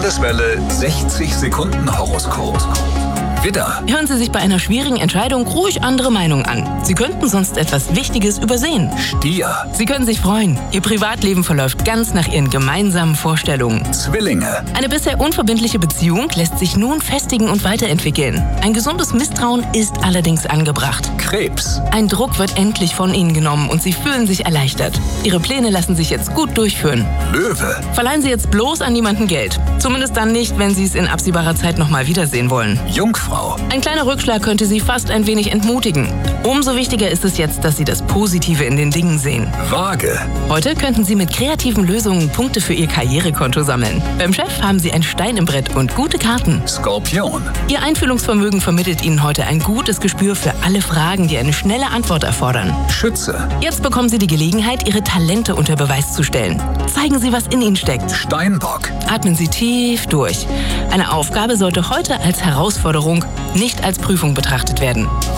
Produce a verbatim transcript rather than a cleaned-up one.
Landeswelle sechzig Sekunden Horoskop. Widder. Hören Sie sich bei einer schwierigen Entscheidung ruhig andere Meinungen an. Sie könnten sonst etwas Wichtiges übersehen. Stier. Sie können sich freuen. Ihr Privatleben verläuft ganz nach Ihren gemeinsamen Vorstellungen. Zwillinge. Eine bisher unverbindliche Beziehung lässt sich nun festigen und weiterentwickeln. Ein gesundes Misstrauen ist allerdings angebracht. Krebs. Ein Druck wird endlich von Ihnen genommen und Sie fühlen sich erleichtert. Ihre Pläne lassen sich jetzt gut durchführen. Löwe. Verleihen Sie jetzt bloß an niemanden Geld. Zumindest dann nicht, wenn Sie es in absehbarer Zeit nochmal wiedersehen wollen. Jungfrau. Ein kleiner Rückschlag könnte Sie fast ein wenig entmutigen. Umso wichtiger ist es jetzt, dass Sie das Positive in den Dingen sehen. Waage. Heute könnten Sie mit kreativen Lösungen Punkte für Ihr Karrierekonto sammeln. Beim Chef haben Sie ein Stein im Brett und gute Karten. Skorpion. Ihr Einfühlungsvermögen vermittelt Ihnen heute ein gutes Gespür für alle Fragen, die eine schnelle Antwort erfordern. Schütze. Jetzt bekommen Sie die Gelegenheit, Ihre Talente unter Beweis zu stellen. Zeigen Sie, was in Ihnen steckt. Steinbock. Atmen Sie tief durch. Eine Aufgabe sollte heute als Herausforderung, nicht als Prüfung betrachtet werden.